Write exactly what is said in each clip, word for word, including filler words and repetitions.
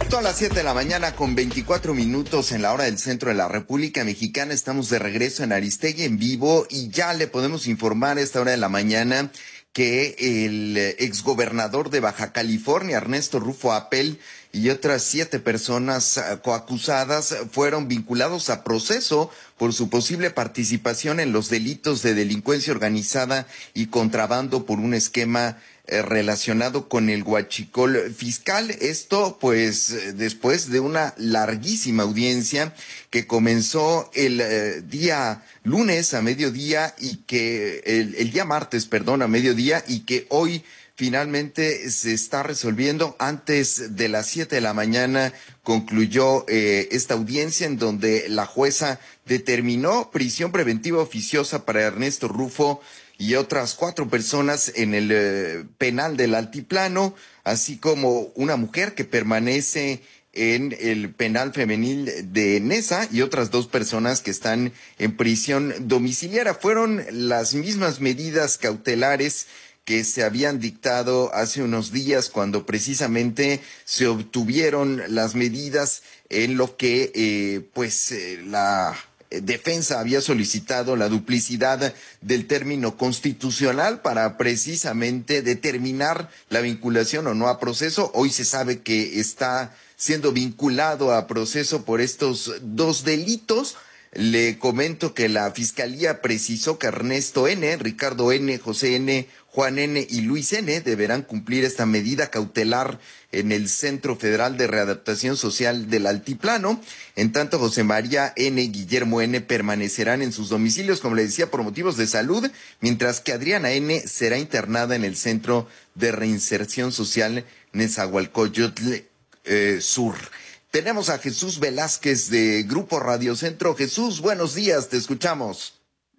Punto a las siete de la mañana con veinticuatro minutos en la hora del centro de la República Mexicana. Estamos de regreso en Aristegui en vivo y ya le podemos informar a esta hora de la mañana que el exgobernador de Baja California, Ernesto Rufo Appel, y otras siete personas coacusadas fueron vinculados a proceso por su posible participación en los delitos de delincuencia organizada y contrabando por un esquema eh, relacionado con el huachicol fiscal. Esto, pues, después de una larguísima audiencia que comenzó el eh, día lunes a mediodía y que el, el día martes, perdón, a mediodía y que hoy finalmente se está resolviendo. Antes de las siete de la mañana concluyó eh, esta audiencia en donde la jueza determinó prisión preventiva oficiosa para Ernesto Rufo y otras cuatro personas en el eh, penal del Altiplano, así como una mujer que permanece en el penal femenil de Nesa y otras dos personas que están en prisión domiciliaria. Fueron las mismas medidas cautelares que se habían dictado hace unos días cuando precisamente se obtuvieron las medidas en lo que eh, pues eh, la defensa había solicitado la duplicidad del término constitucional para precisamente determinar la vinculación o no a proceso. Hoy se sabe que está siendo vinculado a proceso por estos dos delitos. Le comento que la Fiscalía precisó que Ernesto N., Ricardo N., José N., Juan N. y Luis N. deberán cumplir esta medida cautelar en el Centro Federal de Readaptación Social del Altiplano. En tanto, José María N. y Guillermo N. permanecerán en sus domicilios, como le decía, por motivos de salud, mientras que Adriana N. será internada en el Centro de Reinserción Social Nezahualcóyotl eh, Sur. Tenemos a Jesús Velázquez de Grupo Radio Centro. Jesús, buenos días, te escuchamos.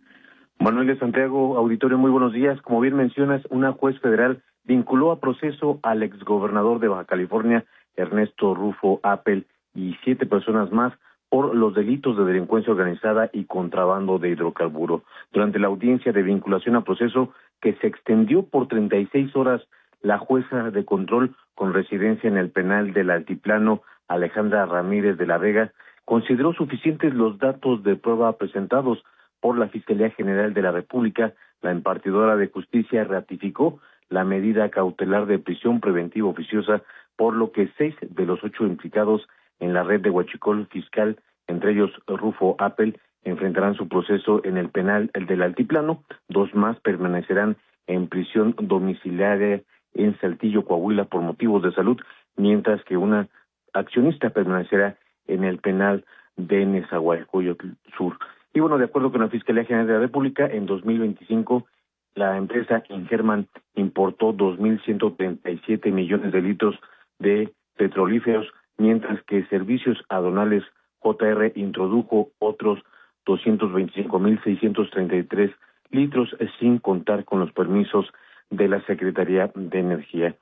Manuel de Santiago, auditorio, muy buenos días. Como bien mencionas, una juez federal vinculó a proceso al exgobernador de Baja California, Ernesto Rufo Appel, y siete personas más por los delitos de delincuencia organizada y contrabando de hidrocarburo. Durante la audiencia de vinculación a proceso, que se extendió por treinta y seis horas, la jueza de control con residencia en el penal del Altiplano, Alejandra Ramírez de la Vega, consideró suficientes los datos de prueba presentados por la Fiscalía General de la República. La impartidora de justicia ratificó la medida cautelar de prisión preventiva oficiosa, por lo que seis de los ocho implicados en la red de huachicol fiscal, entre ellos Rufo Appel, enfrentarán su proceso en el penal el del Altiplano. Dos más permanecerán en prisión domiciliaria en Saltillo, Coahuila, por motivos de salud, mientras que una accionista permanecerá en el penal de Nezahualcóyotl Sur. Y bueno, de acuerdo con la Fiscalía General de la República, en dos mil veinticinco la empresa Ingerman importó dos mil ciento treinta y siete millones de litros de petrolíferos, mientras que Servicios Aduanales J R introdujo otros doscientos veinticinco mil seiscientos treinta y tres litros, sin contar con los permisos de la Secretaría de Energía.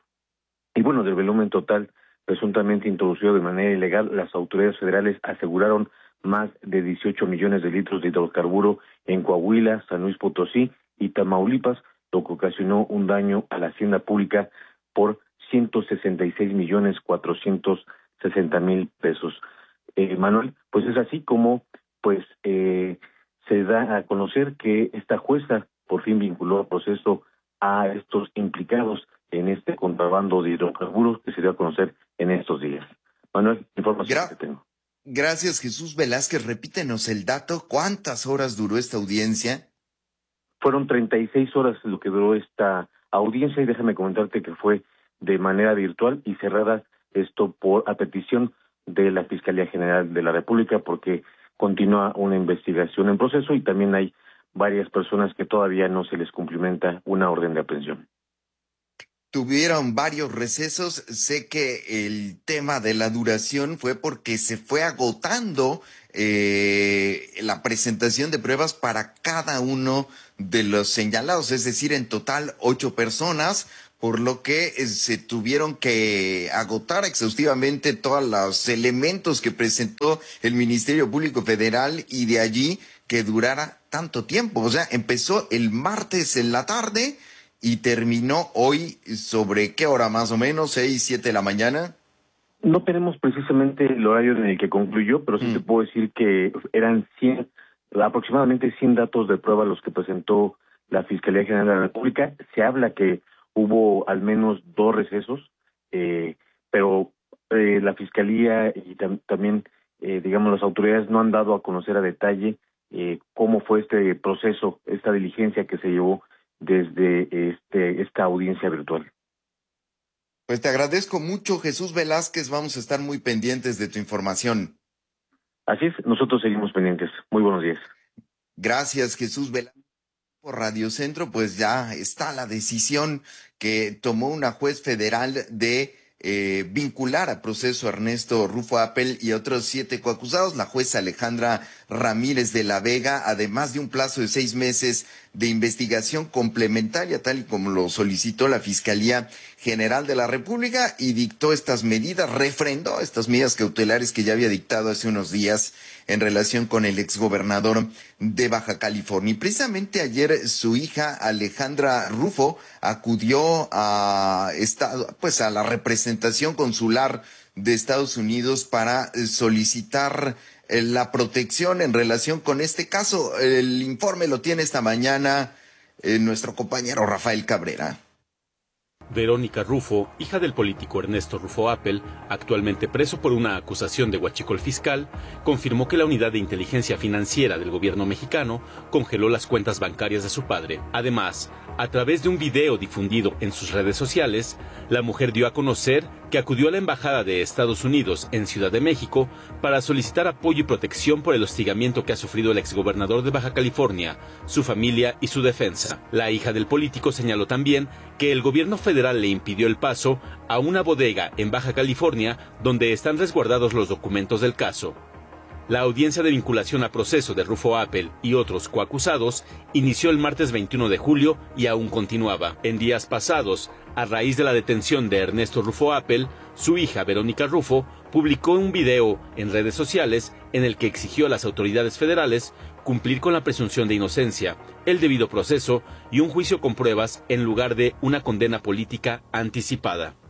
Y bueno, del volumen total presuntamente introducido de manera ilegal, las autoridades federales aseguraron más de dieciocho millones de litros de hidrocarburo en Coahuila, San Luis Potosí y Tamaulipas, lo que ocasionó un daño a la hacienda pública por ciento sesenta y seis millones cuatrocientos sesenta mil pesos. Eh, Manuel, pues es así como pues eh, se da a conocer que esta jueza por fin vinculó a proceso a estos implicados en este contrabando de hidrocarburos que se dio a conocer en estos días. Manuel, información Gra- que tengo. Gracias, Jesús Velázquez. Repítenos el dato. ¿Cuántas horas duró esta audiencia? Fueron treinta y seis horas lo que duró esta audiencia, y déjame comentarte que fue de manera virtual y cerrada, esto por a petición de la Fiscalía General de la República, porque continúa una investigación en proceso y también hay varias personas que todavía no se les cumplimenta una orden de aprehensión. Tuvieron varios recesos. Sé que el tema de la duración fue porque se fue agotando eh, la presentación de pruebas para cada uno de los señalados, es decir, en total ocho personas, por lo que eh, se tuvieron que agotar exhaustivamente todos los elementos que presentó el Ministerio Público Federal y de allí que durara tanto tiempo. O sea, empezó el martes en la tarde y terminó hoy, ¿sobre qué hora más o menos? ¿Seis, siete de la mañana? No tenemos precisamente el horario en el que concluyó, pero sí mm. te puedo decir que eran cien, aproximadamente cien datos de prueba los que presentó la Fiscalía General de la República. Se habla que hubo al menos dos recesos, eh, pero eh, la Fiscalía y tam también, eh, digamos, las autoridades no han dado a conocer a detalle eh, cómo fue este proceso, esta diligencia que se llevó desde este esta audiencia virtual. Pues te agradezco mucho, Jesús Velázquez. Vamos a estar muy pendientes de tu información. Así es, nosotros seguimos pendientes. Muy buenos días. Gracias, Jesús Velázquez. Por Radio Centro, pues ya está la decisión que tomó una juez federal de eh, vincular a proceso a Ernesto Rufo Appel y a otros siete coacusados. La jueza Alejandra Ramírez de la Vega, además de un plazo de seis meses de investigación complementaria, tal y como lo solicitó la Fiscalía General de la República, y dictó estas medidas, refrendó estas medidas cautelares que ya había dictado hace unos días en relación con el exgobernador de Baja California. Y precisamente ayer su hija Alejandra Rufo acudió a estado, pues a la representación consular de Estados Unidos para solicitar la protección en relación con este caso. El informe lo tiene esta mañana eh, nuestro compañero Rafael Cabrera. Verónica Rufo, hija del político Ernesto Rufo Appel, actualmente preso por una acusación de huachicol fiscal, confirmó que la unidad de inteligencia financiera del gobierno mexicano congeló las cuentas bancarias de su padre. Además, a través de un video difundido en sus redes sociales, la mujer dio a conocer que acudió a la Embajada de Estados Unidos en Ciudad de México para solicitar apoyo y protección por el hostigamiento que ha sufrido el exgobernador de Baja California, su familia y su defensa. La hija del político señaló también que el gobierno federal le impidió el paso a una bodega en Baja California donde están resguardados los documentos del caso. La audiencia de vinculación a proceso de Rufo Appel y otros coacusados inició el martes veintiuno de julio y aún continuaba. En días pasados, a raíz de la detención de Ernesto Rufo Appel, su hija Verónica Rufo publicó un video en redes sociales en el que exigió a las autoridades federales cumplir con la presunción de inocencia, el debido proceso y un juicio con pruebas en lugar de una condena política anticipada.